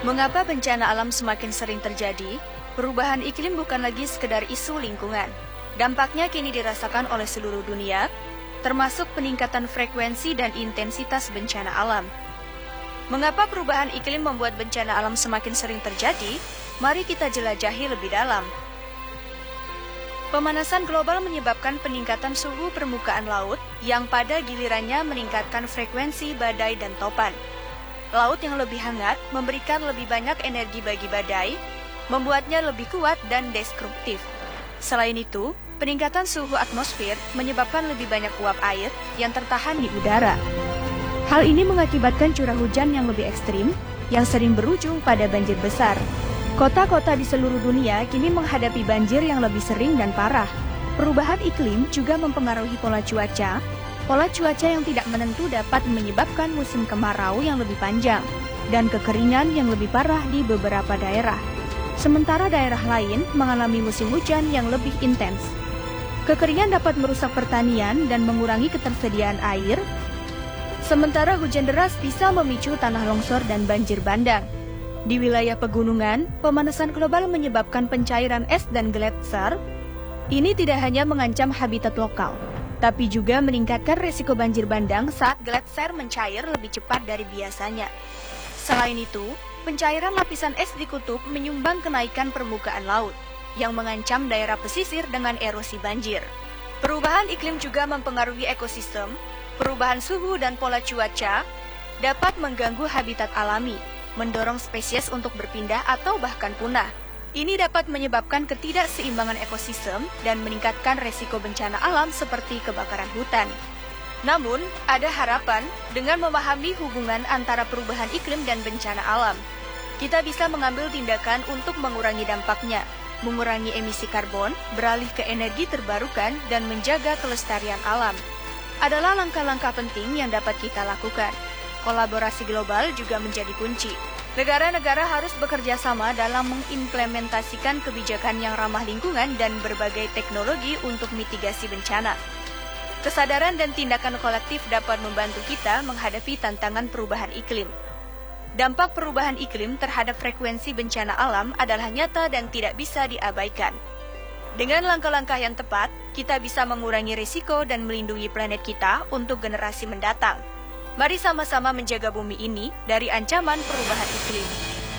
Mengapa bencana alam semakin sering terjadi? Perubahan iklim bukan lagi sekedar isu lingkungan. Dampaknya kini dirasakan oleh seluruh dunia, termasuk peningkatan frekuensi dan intensitas bencana alam. Mengapa perubahan iklim membuat bencana alam semakin sering terjadi? Mari kita jelajahi lebih dalam. Pemanasan global menyebabkan peningkatan suhu permukaan laut yang pada gilirannya meningkatkan frekuensi badai dan topan. Laut yang lebih hangat memberikan lebih banyak energi bagi badai, membuatnya lebih kuat dan destruktif. Selain itu, peningkatan suhu atmosfer menyebabkan lebih banyak uap air yang tertahan di udara. Hal ini mengakibatkan curah hujan yang lebih ekstrim, yang sering berujung pada banjir besar. Kota-kota di seluruh dunia kini menghadapi banjir yang lebih sering dan parah. Perubahan iklim juga mempengaruhi pola cuaca. Pola cuaca yang tidak menentu dapat menyebabkan musim kemarau yang lebih panjang dan kekeringan yang lebih parah di beberapa daerah. Sementara daerah lain mengalami musim hujan yang lebih intens. Kekeringan dapat merusak pertanian dan mengurangi ketersediaan air. Sementara hujan deras bisa memicu tanah longsor dan banjir bandang. Di wilayah pegunungan, pemanasan global menyebabkan pencairan es dan gletser. Ini tidak hanya mengancam habitat lokal, tapi juga meningkatkan risiko banjir bandang saat gletser mencair lebih cepat dari biasanya. Selain itu, pencairan lapisan es di kutub menyumbang kenaikan permukaan laut, yang mengancam daerah pesisir dengan erosi banjir. Perubahan iklim juga mempengaruhi ekosistem. Perubahan suhu dan pola cuaca dapat mengganggu habitat alami, mendorong spesies untuk berpindah atau bahkan punah. Ini dapat menyebabkan ketidakseimbangan ekosistem dan meningkatkan resiko bencana alam seperti kebakaran hutan. Namun, ada harapan dengan memahami hubungan antara perubahan iklim dan bencana alam. Kita bisa mengambil tindakan untuk mengurangi dampaknya, mengurangi emisi karbon, beralih ke energi terbarukan, dan menjaga kelestarian alam. Adalah langkah-langkah penting yang dapat kita lakukan. Kolaborasi global juga menjadi kunci. Negara-negara harus bekerja sama dalam mengimplementasikan kebijakan yang ramah lingkungan dan berbagai teknologi untuk mitigasi bencana. Kesadaran dan tindakan kolektif dapat membantu kita menghadapi tantangan perubahan iklim. Dampak perubahan iklim terhadap frekuensi bencana alam adalah nyata dan tidak bisa diabaikan. Dengan langkah-langkah yang tepat, kita bisa mengurangi risiko dan melindungi planet kita untuk generasi mendatang. Mari sama-sama menjaga bumi ini dari ancaman perubahan iklim.